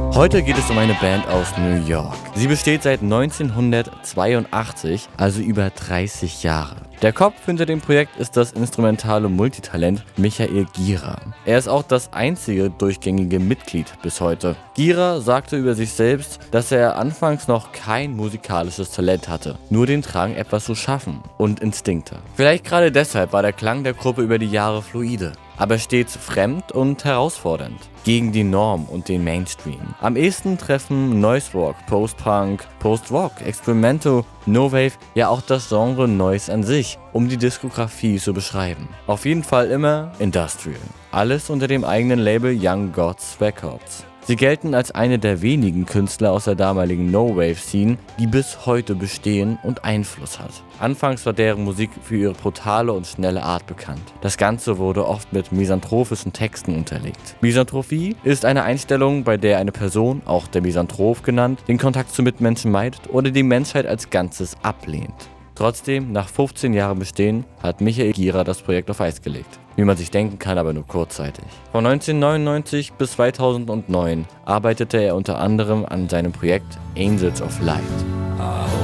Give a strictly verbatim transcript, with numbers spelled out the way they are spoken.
Heute geht es um eine Band aus New York. Sie besteht seit neunzehnhundertzweiundachtzig, also über dreißig Jahre. Der Kopf hinter dem Projekt ist das instrumentale Multitalent Michael Gira. Er ist auch das einzige durchgängige Mitglied bis heute. Gira sagte über sich selbst, dass er anfangs noch kein musikalisches Talent hatte, nur den Drang, etwas zu schaffen und Instinkte. Vielleicht gerade deshalb war der Klang der Gruppe über die Jahre fluide, aber stets fremd und herausfordernd, gegen die Norm und den Mainstream. Am ehesten treffen Noise Rock, Post-Punk, Post-Rock, Experimental, No-Wave, ja auch das Genre Noise an sich, um die Diskografie zu beschreiben. Auf jeden Fall immer Industrial. Alles unter dem eigenen Label Young Gods Records. Sie gelten als eine der wenigen Künstler aus der damaligen No-Wave-Scene, die bis heute bestehen und Einfluss hat. Anfangs war deren Musik für ihre brutale und schnelle Art bekannt. Das Ganze wurde oft mit misanthropischen Texten unterlegt. Misanthropie ist eine Einstellung, bei der eine Person, auch der Misanthrop genannt, den Kontakt zu Mitmenschen meidet oder die Menschheit als Ganzes ablehnt. Trotzdem, nach fünfzehn Jahren Bestehen, hat Michael Gira das Projekt auf Eis gelegt. Wie man sich denken kann, aber nur kurzzeitig. Von neunzehnhundertneunundneunzig bis zweitausendneun arbeitete er unter anderem an seinem Projekt Angels of Light.